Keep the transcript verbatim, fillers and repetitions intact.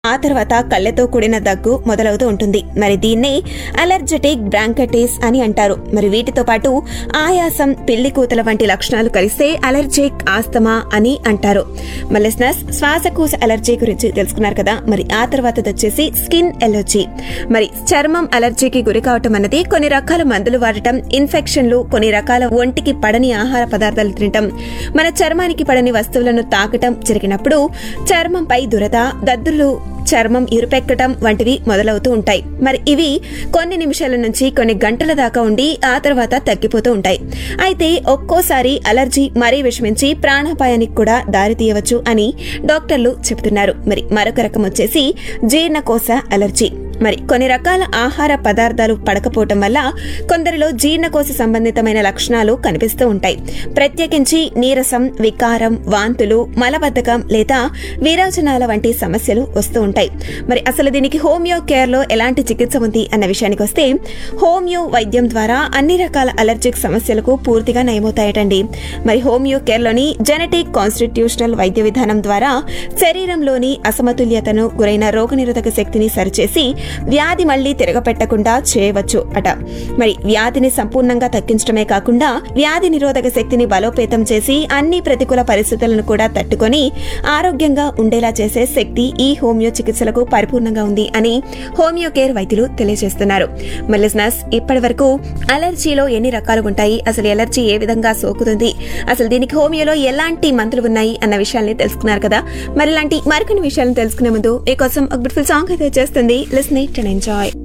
ఆ తర్వాత కళ్ళతో కూడిన దగ్గు మొదలవుతూ ఉంటుంది. మరి దీన్నే అలర్జెటిక్ బ్రాంకైటిస్ అని అంటారు. మరి వీటితో పాటు ఆయాసం, పిల్లి కూతల వంటి లక్షణాలు కలిస్తే అలర్జిక్ ఆస్తమా అని అంటారు. మలిస్నస్ శ్వాసకోశ అలర్జీ గురించి తెలుసుకున్నారు కదా. మరి ఆ తర్వాత వచ్చేసి స్కిన్ ఎలర్జీ. మరి చర్మం అలర్జీకి గురి కావటం అన్నది కొన్ని రకాల మందులు వాడటం, ఇన్ఫెక్షన్లు, కొన్ని రకాల ఒంటికి పడని ఆహార పదార్థాలు తినటం, మన చర్మానికి పడని వస్తువులను తాకటం జరిగినప్పుడు చర్మంపై దురద, దద్దులు, చర్మం ఇరుపెక్కటం వంటివి మొదలవుతూ ఉంటాయి. మరి ఇవి కొన్ని నిమిషాల నుంచి కొన్ని గంటల దాకా ఉండి ఆ తర్వాత తగ్గిపోతూ ఉంటాయి. అయితే ఒక్కోసారి అలర్జీ మరీ విషమించి ప్రాణాపాయానికి కూడా దారితీయవచ్చు అని డాక్టర్లు చెబుతున్నారు. మరి మరొక రకం వచ్చేసి జీర్ణకోశ అలర్జీ. మరి కొన్ని రకాల ఆహార పదార్థాలు పడకపోవటం వల్ల కొందరిలో జీర్ణకోశ సంబంధితమైన లక్షణాలు కనిపిస్తూ ఉంటాయి. ప్రత్యేకించి నీరసం, వికారం, వాంతులు, మలబద్ధకం లేదా విరోచనాల వంటి సమస్యలు వస్తూ ఉంటాయి. మరి అసలు దీనికి హోమియో కేర్ లో ఎలాంటి చికిత్స ఉంది అన్న విషయానికి వస్తే, హోమియో వైద్యం ద్వారా అన్ని రకాల అలర్జిక్ సమస్యలకు పూర్తిగా నయమవుతాయటండి. మరి హోమియో కేర్ లోని జెనెటిక్ కాన్స్టిట్యూషనల్ వైద్య విధానం ద్వారా శరీరంలోని అసమతుల్యతను గురైన రోగనిరోధక శక్తిని సరిచేసి వ్యాధి మళ్లీ తిరగపెట్టకుండా చేయవచ్చు అట. మరి వ్యాధిని సంపూర్ణంగా తగ్గించడమే కాకుండా వ్యాధి నిరోధక శక్తిని బలోపేతం చేసి అన్ని ప్రతికూల పరిస్థితులను కూడా తట్టుకొని ఆరోగ్యంగా ఉండేలా చేసే శక్తి ఈ హోమియో చికిత్సలకు పరిపూర్ణంగా ఉంది అని హోమియో కేర్ వైద్యులు తెలియజేస్తున్నారు. లిజనర్స్, ఇప్పటి వరకు అలర్జీలో ఎన్ని రకాలు ఉంటాయి, అసలు ఎలర్జీ ఏ విధంగా సోకుతుంది, అసలు దీనికి హోమియోలో ఎలాంటి మందులు ఉన్నాయి అన్న విషయాల్ని తెలుసుకున్నారు కదా. మరి ఇలాంటి మరికొన్ని విషయాలను తెలుసుకునే ముందు మీకోసం ఒక బ్యూటిఫుల్ సాంగ్ అయితే చేస్తుంది. Listen it and enjoy.